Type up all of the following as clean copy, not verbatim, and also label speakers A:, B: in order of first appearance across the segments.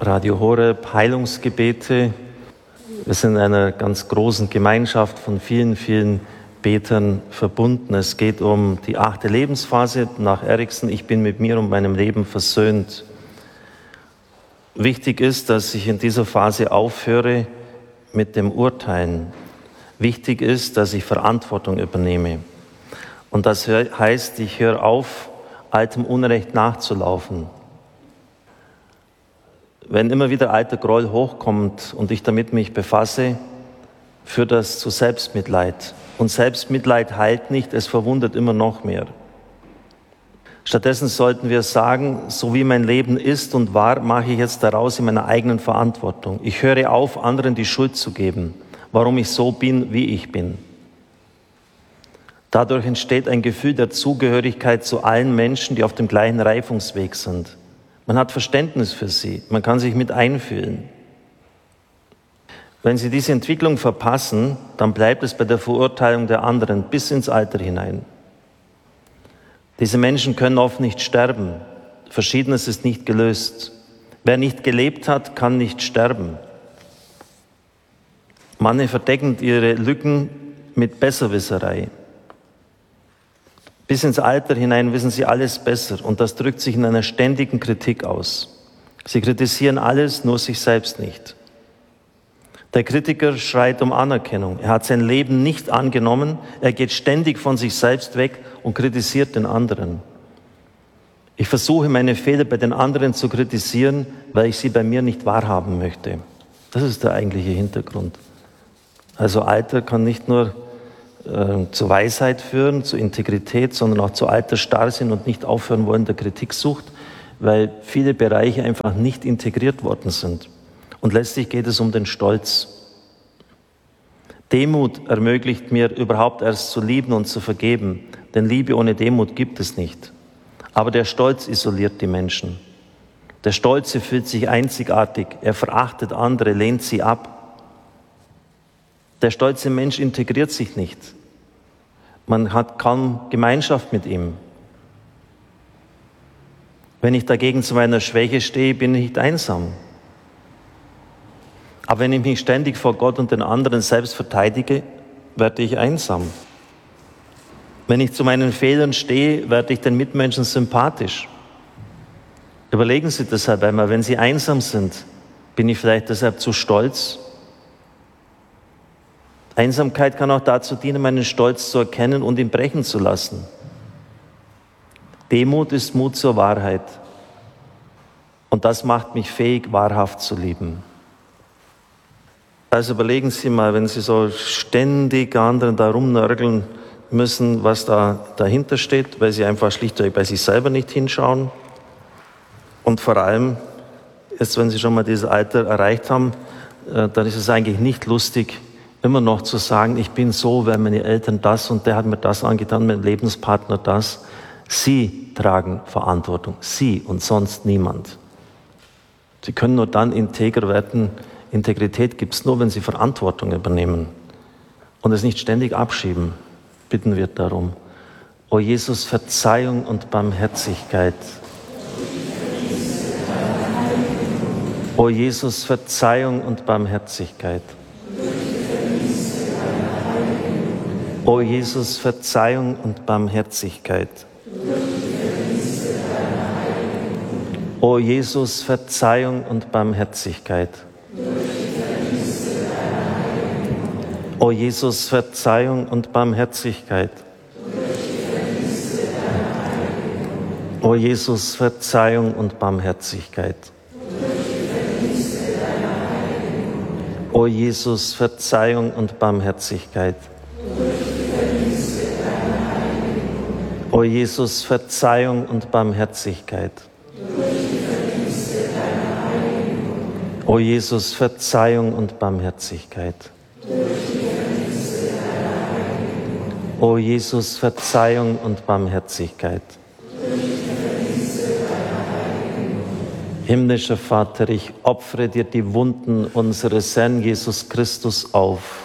A: Radio Horeb, Heilungsgebete. Wir sind in einer ganz großen Gemeinschaft von vielen, vielen Betern verbunden. Es geht um die 8. Lebensphase nach Erickson. Ich bin mit mir und meinem Leben versöhnt. Wichtig ist, dass ich in dieser Phase aufhöre mit dem Urteilen. Wichtig ist, dass ich Verantwortung übernehme. Und das heißt, ich höre auf, altem Unrecht nachzulaufen. Wenn immer wieder alter Groll hochkommt und ich damit mich befasse, führt das zu Selbstmitleid. Und Selbstmitleid heilt nicht, es verwundet immer noch mehr. Stattdessen sollten wir sagen, so wie mein Leben ist und war, mache ich jetzt daraus in meiner eigenen Verantwortung. Ich höre auf, anderen die Schuld zu geben, warum ich so bin, wie ich bin. Dadurch entsteht ein Gefühl der Zugehörigkeit zu allen Menschen, die auf dem gleichen Reifungsweg sind. Man hat Verständnis für sie, man kann sich mit einfühlen. Wenn Sie diese Entwicklung verpassen, dann bleibt es bei der Verurteilung der anderen bis ins Alter hinein. Diese Menschen können oft nicht sterben. Verschiedenes ist nicht gelöst. Wer nicht gelebt hat, kann nicht sterben. Manche verdecken ihre Lücken mit Besserwisserei. Bis ins Alter hinein wissen sie alles besser und das drückt sich in einer ständigen Kritik aus. Sie kritisieren alles, nur sich selbst nicht. Der Kritiker schreit um Anerkennung. Er hat sein Leben nicht angenommen, er geht ständig von sich selbst weg und kritisiert den anderen. Ich versuche, meine Fehler bei den anderen zu kritisieren, weil ich sie bei mir nicht wahrhaben möchte. Das ist der eigentliche Hintergrund. Also Alter kann nicht nur zur Weisheit führen, zur Integrität, sondern auch zu Altersstarrsinn und nicht aufhören wollen der Kritiksucht, weil viele Bereiche einfach nicht integriert worden sind. Und letztlich geht es um den Stolz. Demut ermöglicht mir überhaupt erst zu lieben und zu vergeben, denn Liebe ohne Demut gibt es nicht. Aber der Stolz isoliert die Menschen. Der Stolze fühlt sich einzigartig, er verachtet andere, lehnt sie ab. Der stolze Mensch integriert sich nicht. Man hat kaum Gemeinschaft mit ihm. Wenn ich dagegen zu meiner Schwäche stehe, bin ich nicht einsam. Aber wenn ich mich ständig vor Gott und den anderen selbst verteidige, werde ich einsam. Wenn ich zu meinen Fehlern stehe, werde ich den Mitmenschen sympathisch. Überlegen Sie deshalb einmal, wenn Sie einsam sind, bin ich vielleicht deshalb zu stolz? Einsamkeit kann auch dazu dienen, meinen Stolz zu erkennen und ihn brechen zu lassen. Demut ist Mut zur Wahrheit. Und das macht mich fähig, wahrhaft zu lieben. Also überlegen Sie mal, wenn Sie so ständig anderen da rumnörgeln müssen, was da dahinter steht, weil Sie einfach schlichtweg bei sich selber nicht hinschauen. Und vor allem, jetzt wenn Sie schon mal dieses Alter erreicht haben, dann ist es eigentlich nicht lustig, immer noch zu sagen, ich bin so, weil meine Eltern das und der hat mir das angetan, mein Lebenspartner das. Sie tragen Verantwortung, Sie und sonst niemand. Sie können nur dann integer werden. Integrität gibt es nur, wenn Sie Verantwortung übernehmen und es nicht ständig abschieben. Bitten wir darum. O Jesus, Verzeihung und Barmherzigkeit. O Jesus, Verzeihung und Barmherzigkeit. O Jesus, Verzeihung und Barmherzigkeit. O Jesus, Verzeihung und Barmherzigkeit. O Jesus, Verzeihung und Barmherzigkeit. O Jesus, Verzeihung und Barmherzigkeit. O Jesus, Verzeihung und Barmherzigkeit. O Jesus, Verzeihung und Barmherzigkeit. O Jesus, Verzeihung und Barmherzigkeit. O Jesus, Verzeihung und Barmherzigkeit. Himmlischer Vater, ich opfere dir die Wunden unseres Herrn Jesus Christus auf.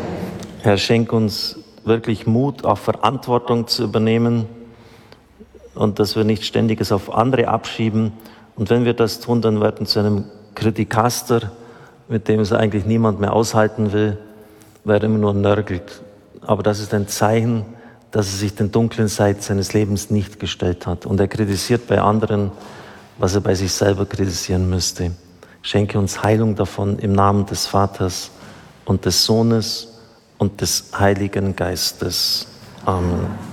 A: Herr, schenk uns wirklich Mut, auch Verantwortung zu übernehmen, und dass wir nicht ständig es auf andere abschieben. Und wenn wir das tun, dann werden wir zu einem Kritikaster, mit dem es eigentlich niemand mehr aushalten will, weil er immer nur nörgelt. Aber das ist ein Zeichen, dass er sich den dunklen Seiten seines Lebens nicht gestellt hat. Und er kritisiert bei anderen, was er bei sich selber kritisieren müsste. Schenke uns Heilung davon im Namen des Vaters und des Sohnes und des Heiligen Geistes. Amen.